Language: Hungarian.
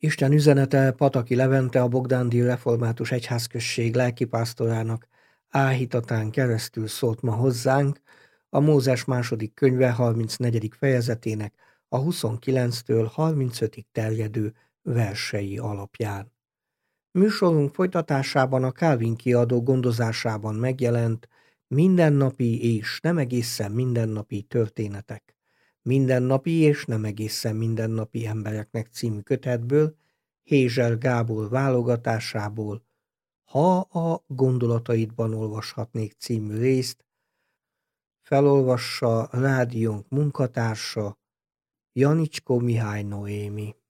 Isten üzenete Pataki Levente, a Bogdándi Református Egyházközség lelkipásztorának áhítatán keresztül szólt ma hozzánk a Mózes második könyve 34. fejezetének a 29-től 35-ig terjedő versei alapján. Műsorunk folytatásában a Calvin kiadó gondozásában megjelent Mindennapi és nem egészen mindennapi történetek, Mindennapi és nem egészen mindennapi embereknek című kötetből, Hézser Gábor válogatásából, Ha a gondolataidban olvashatnék című részt, felolvassa rádiónk munkatársa, Janicskó Mihály Noémi.